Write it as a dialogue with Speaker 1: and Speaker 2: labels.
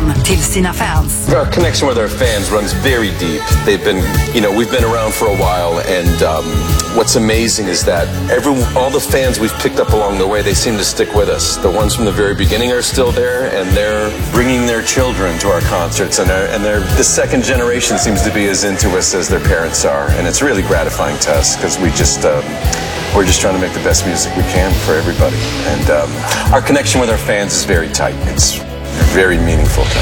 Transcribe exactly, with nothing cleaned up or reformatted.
Speaker 1: hem till sina fans.
Speaker 2: Our connection with our fans runs very deep. They've been, you know, we've been around for a while, and um, what's amazing is that every, all the fans we've picked up along the way, they seem to stick with us. The ones from the very beginning are still there, and they're bringing their children to our concerts, and, and they're, the second generation seems to be as into us as their parents are, and it's really gratifying to us because we just, um, we're just trying to make the best music we can for everybody. And um, our connection with our fans is very tight. It's very meaningful.